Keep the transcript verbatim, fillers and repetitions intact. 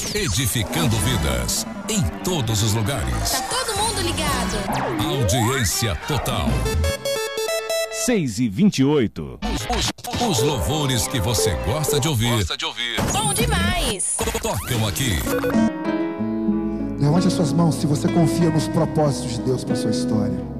edificando vidas em todos os lugares. Tá todo mundo ligado. Audiência total. seis e vinte e oito. Os, os, os louvores que você gosta de ouvir. Gosta de ouvir. Bom demais. Tocam aqui. Levante as suas mãos se você confia nos propósitos de Deus para sua história.